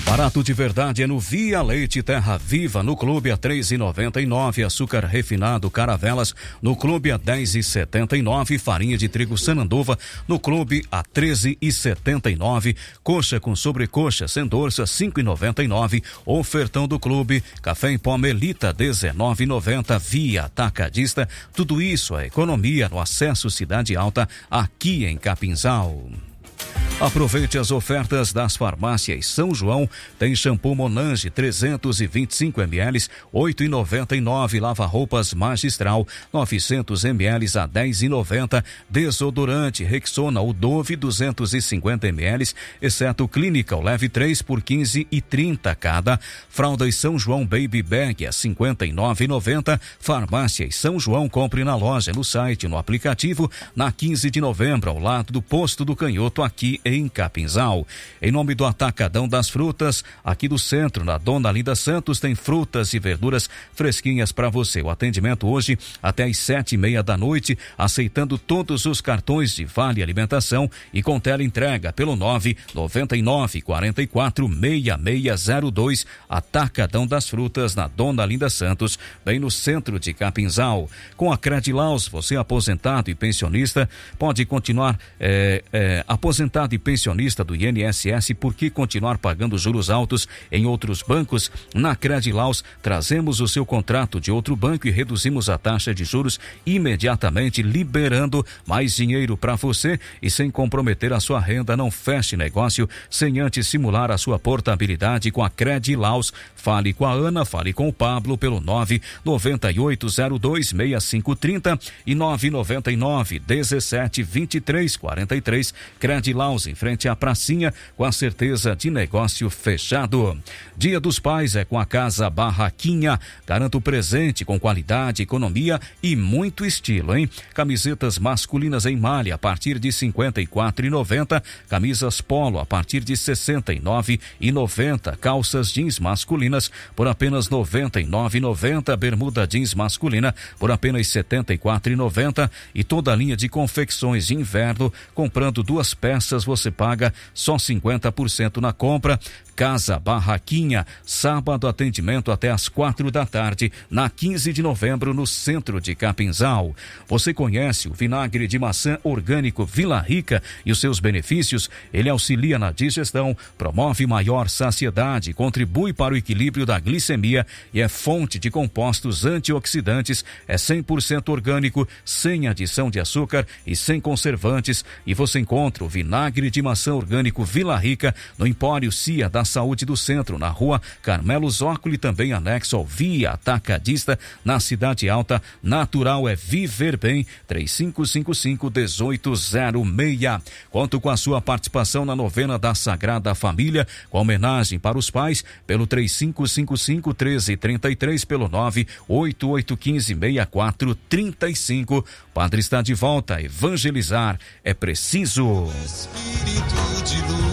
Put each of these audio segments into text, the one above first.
Barato de verdade é no Via Leite Terra Viva, no Clube a R$3,99, açúcar refinado Caravelas, no Clube a R$10,79, farinha de trigo Sananduva, no Clube a R$13,79, coxa com sobrecoxa sem dorça R$5,99, ofertão do Clube, café em pó Melita R$19,90, via atacadista, tudo isso é economia no acesso Cidade Alta, aqui em Capinzal. Aproveite as ofertas das farmácias São João. Tem shampoo Monange 325 ml, R$8,99. Lava-roupas Magistral 900 ml a R$10,90. Desodorante Rexona ou Dove 250 ml, exceto Clinical, leve 3 por R$15,30 cada. Fraldas São João Baby Bag a R$59,90. Farmácias São João, compre na loja, no site, no aplicativo, na 15 de novembro, ao lado do Posto do Canhoto, aqui em Capinzal. Em nome do Atacadão das Frutas, aqui do centro, na Dona Linda Santos, tem frutas e verduras fresquinhas para você. O atendimento hoje até às 7:30 da noite, aceitando todos os cartões de Vale Alimentação e com teleentrega pelo 999-44-6602. Atacadão das Frutas, na Dona Linda Santos, bem no centro de Capinzal. Com a Credilaus, você aposentado e pensionista pode continuar aposentado e pensionista do INSS, por que continuar pagando juros altos em outros bancos? Na Credilaus, trazemos o seu contrato de outro banco e reduzimos a taxa de juros imediatamente, liberando mais dinheiro para você e sem comprometer a sua renda. Não feche negócio sem antes simular a sua portabilidade com a Credilaus. Fale com a Ana, fale com o Pablo pelo 998026530 e 999-172343. Credilaus, em frente à pracinha, com a certeza de negócio fechado. Dia dos Pais é com a Casa Barraquinha. Garanta o presente com qualidade, economia e muito estilo, hein? Camisetas masculinas em malha a partir de R$54,90. Camisas polo a partir de R$69,90. Calças jeans masculinas por apenas R$99,90. Bermuda jeans masculina por apenas R$74,90. E toda a linha de confecções de inverno, comprando duas peças, você paga só 50% na compra. Casa Barraquinha, sábado atendimento até às 4 da tarde, na 15 de novembro, no centro de Capinzal. Você conhece o vinagre de maçã orgânico Vila Rica e os seus benefícios? Ele auxilia na digestão, promove maior saciedade, contribui para o equilíbrio da glicemia e é fonte de compostos antioxidantes. É 100% orgânico, sem adição de açúcar e sem conservantes. E você encontra o vinagre de maçã orgânico Vila Rica no Empório Cia da Saúde do Centro, na rua Carmelo Zócoli, também anexo ao Via Atacadista, na Cidade Alta. Natural é viver bem. 3555-1806. Conto com a sua participação na novena da Sagrada Família, com homenagem para os pais, pelo 3555-1333, pelo 98815-6435. Padre está de volta. Evangelizar é preciso. Espírito de luz.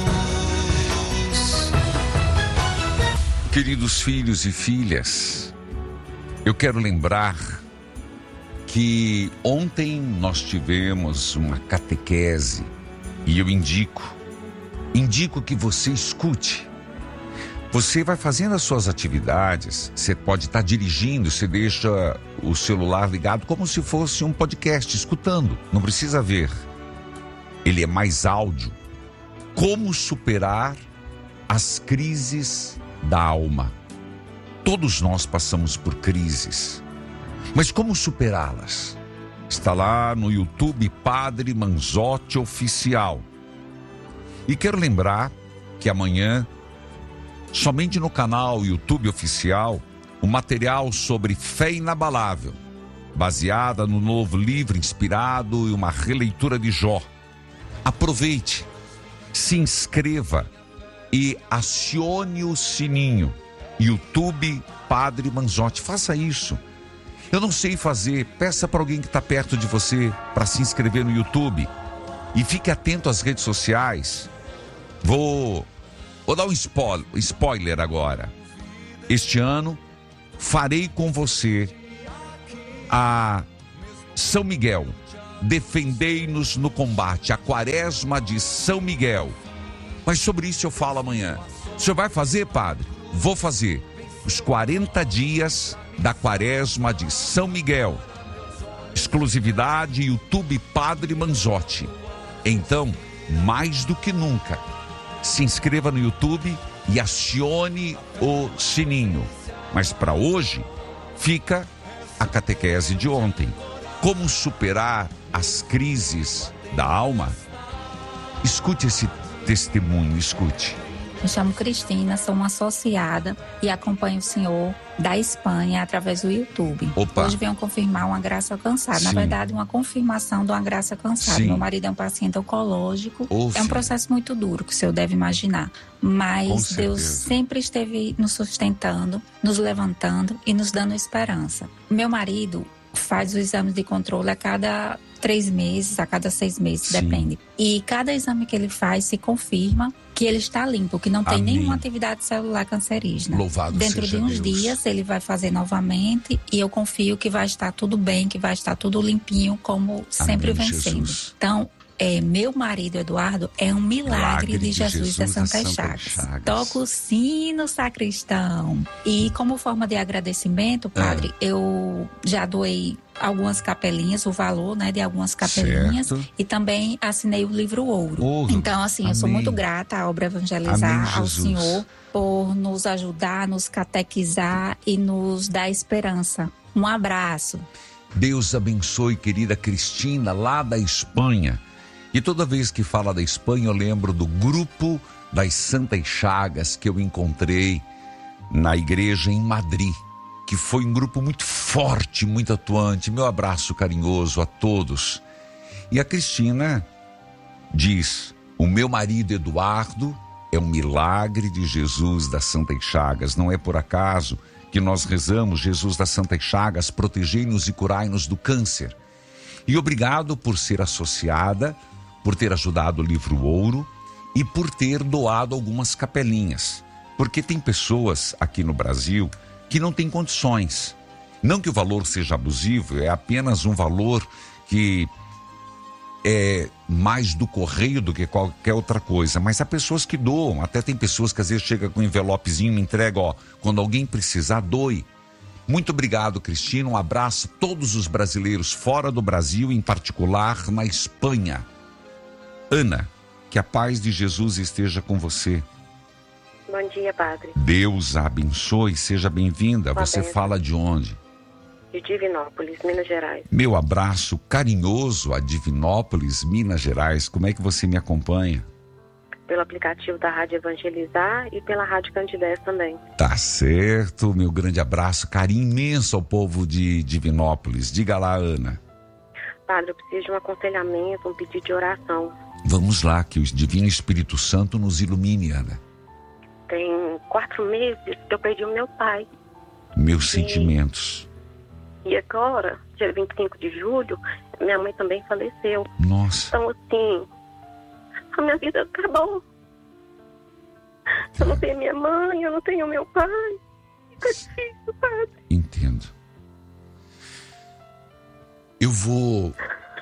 Queridos filhos e filhas, eu quero lembrar que ontem nós tivemos uma catequese e eu indico que você escute. Você vai fazendo as suas atividades, você pode estar dirigindo, você deixa o celular ligado como se fosse um podcast, escutando, não precisa ver. Ele é mais áudio. Como superar as crises da alma. Todos nós passamos por crises, mas como superá-las? Está lá no YouTube Padre Manzotti Oficial. E quero lembrar que amanhã, somente no canal YouTube Oficial, o material sobre fé inabalável, baseada no novo livro inspirado e uma releitura de Jó. Aproveite, se inscreva e acione o sininho. YouTube Padre Manzotti, faça isso. Eu não sei fazer, peça para alguém que está perto de você para se inscrever no YouTube. E fique atento às redes sociais. Vou dar um spoiler agora. Este ano farei com você a São Miguel. Defendei-nos no combate, a quaresma de São Miguel. Mas sobre isso eu falo amanhã. O senhor vai fazer, padre? Vou fazer. Os 40 dias da quaresma de São Miguel. Exclusividade YouTube Padre Manzotti. Então, mais do que nunca, se inscreva no YouTube e acione o sininho. Mas para hoje, fica a catequese de ontem. Como superar as crises da alma? Escute esse testemunho, escute. Me chamo Cristina, sou uma associada e acompanho o senhor da Espanha através do YouTube. Opa. Hoje venho confirmar uma graça alcançada. Sim. Na verdade, uma confirmação de uma graça alcançada. Sim. Meu marido é um paciente oncológico. É um filho. processo muito duro, que o senhor deve imaginar. Mas Deus sempre esteve nos sustentando, nos levantando e nos dando esperança. Meu marido faz os exames de controle a cada 3 meses, a cada 6 meses, Sim. depende. E cada exame que ele faz se confirma que ele está limpo, que não tem Amém. nenhuma atividade celular cancerígena. Louvado Dentro seja de uns Deus. dias ele vai fazer novamente e eu confio que vai estar tudo bem, que vai estar tudo limpinho, como sempre Amém, vem sendo. Jesus. Então, meu marido, Eduardo, é um milagre de Jesus das Santas Chagas. Toca o sino, sacristão. E como forma de agradecimento, padre, eu já doei algumas capelinhas, o valor, né, de algumas capelinhas. Certo. E também assinei o livro Ouro. Então, assim, eu sou Amém. muito grata à obra Evangelizar, Amém, ao Jesus. Senhor, por nos ajudar, nos catequizar e nos dar esperança. Um abraço. Deus abençoe, querida Cristina, lá da Espanha. E toda vez que fala da Espanha, eu lembro do grupo das Santas Chagas que eu encontrei na igreja em Madrid, que foi um grupo muito forte, muito atuante. Meu abraço carinhoso a todos. E a Cristina diz: o meu marido Eduardo é um milagre de Jesus das Santas Chagas. Não é por acaso que nós rezamos: Jesus das Santas Chagas, protegei-nos e curai-nos do câncer. E obrigado por ser associada, por ter ajudado o livro Ouro e por ter doado algumas capelinhas. Porque tem pessoas aqui no Brasil que não têm condições. Não que o valor seja abusivo, é apenas um valor que é mais do correio do que qualquer outra coisa. Mas há pessoas que doam, até tem pessoas que às vezes chegam com um envelopezinho e me entregam, quando alguém precisar, doe. Muito obrigado, Cristina, um abraço a todos os brasileiros fora do Brasil, em particular na Espanha. Ana, que a paz de Jesus esteja com você. Bom dia, padre. Deus a abençoe, seja bem-vinda. Você fala de onde? De Divinópolis, Minas Gerais. Meu abraço carinhoso a Divinópolis, Minas Gerais. Como é que você me acompanha? Pelo aplicativo da Rádio Evangelizar e pela Rádio Candidez também. Tá certo, meu grande abraço, carinho imenso ao povo de Divinópolis. Diga lá, Ana. Padre, eu preciso de um aconselhamento, um pedido de oração. Vamos lá, que o Divino Espírito Santo nos ilumine, Ana. Tem 4 meses que eu perdi o meu pai. Meus sentimentos. E agora, dia 25 de julho, minha mãe também faleceu. Nossa. Então, assim, a minha vida acabou. Eu não tenho minha mãe, eu não tenho meu pai. Fica difícil, padre. Entendo. Eu vou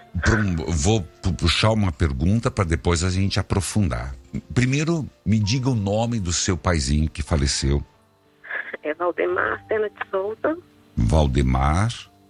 puxar uma pergunta para depois a gente aprofundar. Primeiro, me diga o nome do seu paizinho que faleceu. É Valdemar Sena de Souza. Valdemar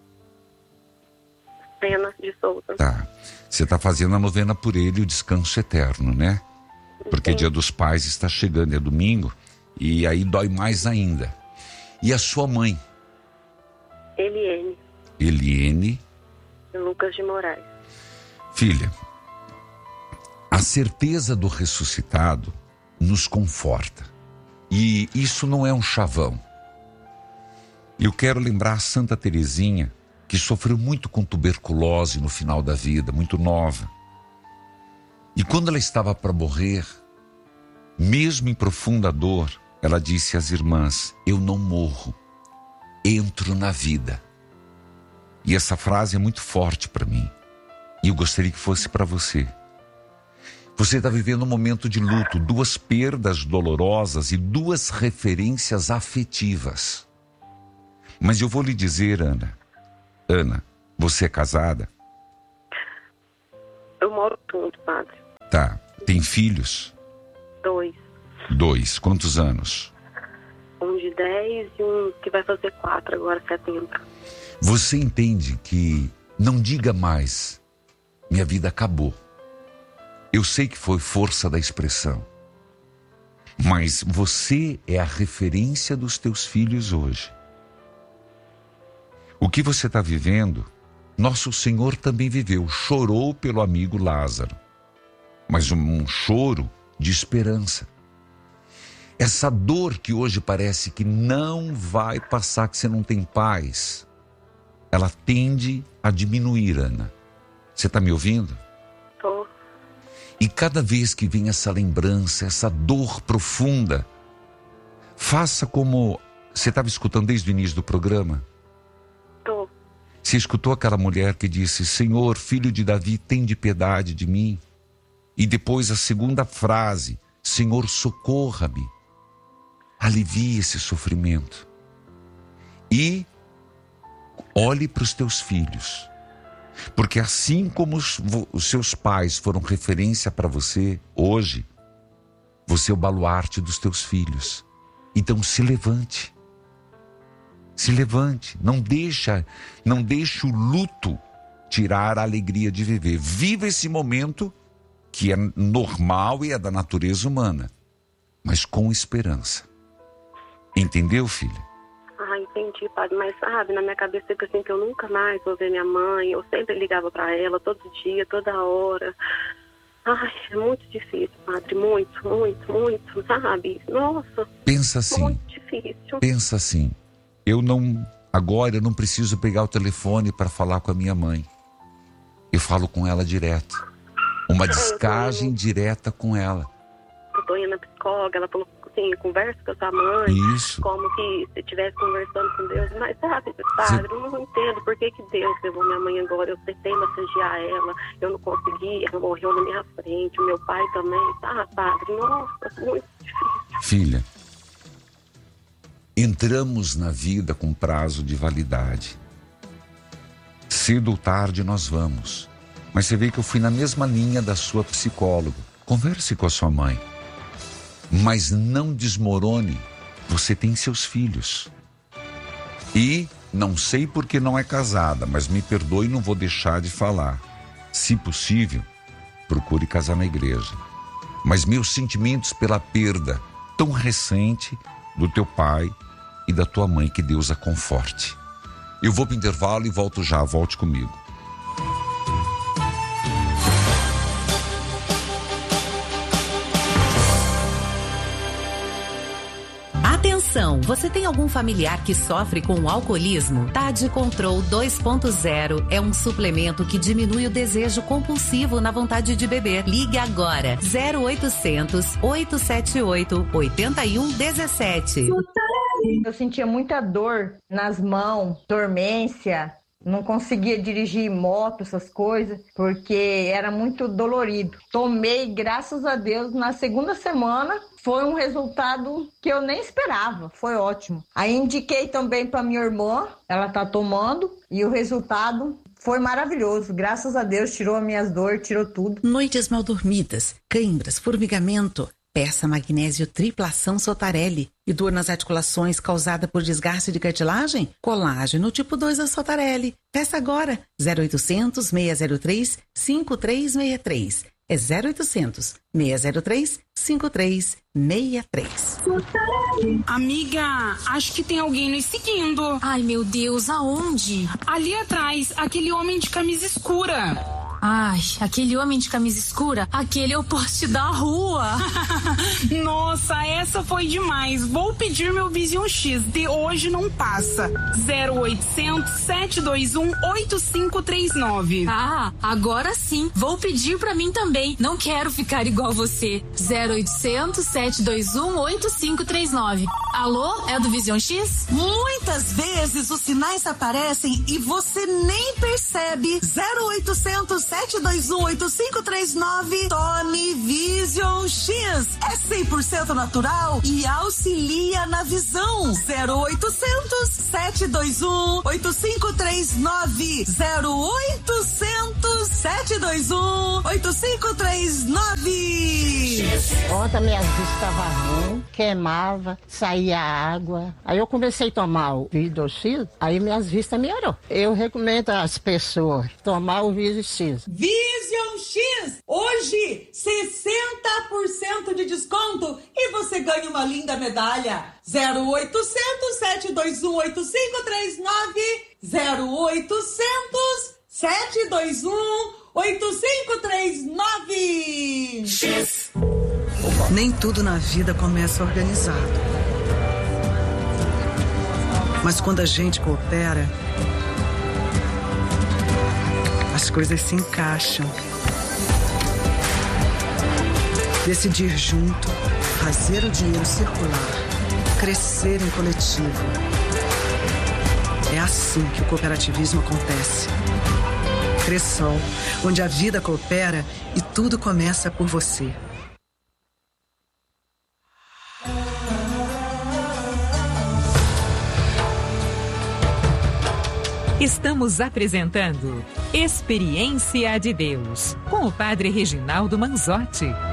Sena de Souza. Tá. Você está fazendo a novena por ele, o descanso eterno, né? Porque Sim. Dia dos Pais está chegando, é domingo, e aí dói mais ainda. E a sua mãe? Eliene. Eliene. Lucas de Moraes. Filha, a certeza do ressuscitado nos conforta. E isso não é um chavão. Eu quero lembrar a Santa Teresinha, que sofreu muito com tuberculose no final da vida, muito nova. E quando ela estava para morrer, mesmo em profunda dor, ela disse às irmãs: eu não morro, entro na vida. E essa frase é muito forte para mim. E eu gostaria que fosse para você. Você está vivendo um momento de luto, 2 perdas dolorosas e 2 referências afetivas. Mas eu vou lhe dizer, Ana. Ana, você é casada? Eu moro junto, padre. Tá. Tem filhos? 2. Quantos anos? Um de 10 e um que vai fazer 4 agora, setembro. Você entende que não diga mais, minha vida acabou. Eu sei que foi força da expressão, mas você é a referência dos teus filhos hoje. O que você está vivendo, nosso Senhor também viveu, chorou pelo amigo Lázaro, mas um choro de esperança. Essa dor que hoje parece que não vai passar, que você não tem paz, ela tende a diminuir, Ana. Você está me ouvindo? Tô. E cada vez que vem essa lembrança, essa dor profunda, faça como você estava escutando desde o início do programa. Tô. Você escutou aquela mulher que disse: Senhor, filho de Davi, tende piedade de mim. E depois a segunda frase: Senhor, socorra-me. Alivie esse sofrimento. E olhe para os teus filhos. Porque assim como os seus pais foram referência para você, hoje, você é o baluarte dos teus filhos. Então se levante. Se levante. Não deixe o luto tirar a alegria de viver. Viva esse momento que é normal e é da natureza humana, mas com esperança. Entendeu, filha? Entendi, padre, mas sabe, na minha cabeça fica assim que eu nunca mais vou ver minha mãe. Eu sempre ligava pra ela, todo dia, toda hora. Ai, é muito difícil, padre, muito, sabe? Nossa, pensa assim, muito difícil. Pensa assim, agora eu não preciso pegar o telefone para falar com a minha mãe. Eu falo com ela direto. Uma descagem direta com ela. Eu tô indo na psicóloga, ela falou assim, conversa com a sua mãe. Isso. Como se você estivesse conversando com Deus. Mas sabe, padre, eu não entendo por que Deus levou minha mãe agora. Eu tentei massagear ela, eu não consegui, ela morreu na minha frente, o meu pai também. Tá, padre, nossa, muito difícil. Filha, entramos na vida com prazo de validade. Cedo ou tarde nós vamos. Mas você vê que eu fui na mesma linha da sua psicóloga. Converse com a sua mãe. Mas não desmorone. Você tem seus filhos. E não sei porque não é casada, mas me perdoe, não vou deixar de falar. Se possível, procure casar na igreja. Mas meus sentimentos pela perda tão recente do teu pai e da tua mãe, que Deus a conforte. Eu vou para o intervalo e volto já. Volte comigo. Atenção, você tem algum familiar que sofre com o alcoolismo? Tade Control 2.0 é um suplemento que diminui o desejo compulsivo na vontade de beber. Ligue agora, 0800 878 8117. Eu sentia muita dor nas mãos, dormência, não conseguia dirigir moto, essas coisas, porque era muito dolorido. Tomei, graças a Deus, na segunda semana, foi um resultado que eu nem esperava, foi ótimo. Aí indiquei também para minha irmã, ela tá tomando, e o resultado foi maravilhoso. Graças a Deus, tirou as minhas dores, tirou tudo. Noites mal dormidas, câimbras, formigamento. Peça magnésio triplação Sotarelli. E dor nas articulações causada por desgaste de cartilagem? Colágeno tipo 2 da Sotarelli. Peça agora, 0800 603 5363. É 0800 603 5363. Amiga, acho que tem alguém nos seguindo. Ai, meu Deus, aonde? Ali atrás, aquele homem de camisa escura. Ai, aquele homem de camisa escura, aquele é o poste da rua. Nossa, essa foi demais. Vou pedir meu Vision X, de hoje não passa. 0800 721 8539. Ah, agora sim. Vou pedir pra mim também. Não quero ficar igual você. 0800 721 8539. Alô, é do Vision X? Muitas vezes os sinais aparecem e você nem percebe. 0800 721 8539. Tome Vision X. É 100% natural e auxilia na visão. 0800 721 8539. 0800 721-8539. Ontem minhas vistas estavam ruins, queimava, saía água. Aí eu comecei a tomar o Vision X, aí minhas vistas melhorou. Eu recomendo às pessoas tomar o Vision X. Vision X, hoje 60% de desconto e você ganha uma linda medalha. 0800 721 8539, 0800 721 8539. X. Nem tudo na vida começa organizado. Mas quando a gente coopera, as coisas se encaixam. Decidir junto, fazer o dinheiro circular, crescer em coletivo. É assim que o cooperativismo acontece. Cressol, onde a vida coopera e tudo começa por você. Estamos apresentando Experiência de Deus, com o Padre Reginaldo Manzotti.